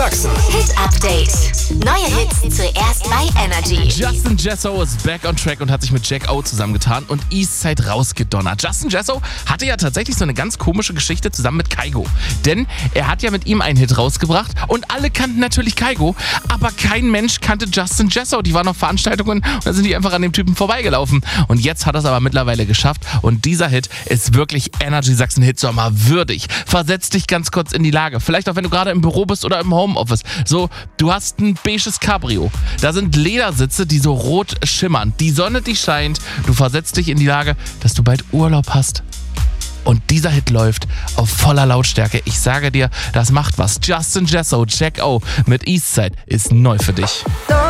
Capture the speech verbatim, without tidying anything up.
Sachsen. Hit Update. Neue Hits zuerst bei Energy. Justin Jesso ist back on track und hat sich mit Jack O zusammengetan und Eastside rausgedonnert. Justin Jesso hatte ja tatsächlich so eine ganz komische Geschichte zusammen mit Kygo. Denn er hat ja mit ihm einen Hit rausgebracht und alle kannten natürlich Kygo, aber kein Mensch kannte Justin Jesso. Die waren auf Veranstaltungen und da sind die einfach an dem Typen vorbeigelaufen. Und jetzt hat er es aber mittlerweile geschafft und dieser Hit ist wirklich Energy Sachsen Hitsommer würdig. Versetz dich ganz kurz in die Lage. Vielleicht auch, wenn du gerade im Büro bist oder im Homeoffice. So, du hast ein beiges Cabrio. Da sind Ledersitze, die so rot schimmern. Die Sonne, die scheint. Du versetzt dich in die Lage, dass du bald Urlaub hast. Und dieser Hit läuft auf voller Lautstärke. Ich sage dir, das macht was. Justin Jesso, Jack O mit Eastside ist neu für dich.